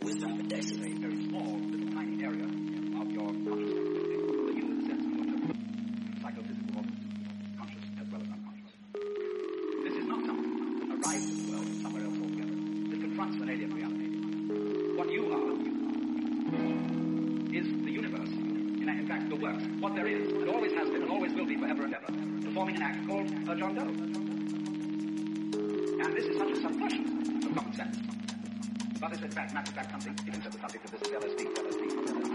Wisdom protection. A very small, little tiny area of your consciousness. The you in the sense of your psychophysical organs, conscious as well as unconscious. This is not something that arrives in the world from somewhere else altogether. This confronts an alien reality. What you are is the universe. In fact, the works, what there is, and always has been, and always will be forever and ever, performing an act called John Doe. And this is such a subversion of common sense. But it's in fact, matter of fact, something, even said the subject of this is LSD.